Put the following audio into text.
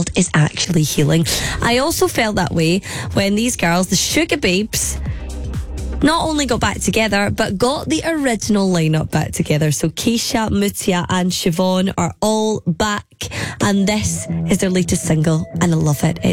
world is actually healing. I also felt that way when these girls, the Sugar Babes, not only got back together, but got the original lineup back together. So Keisha, Mutia and Siobhan are all back. And this is their latest single, and I love it.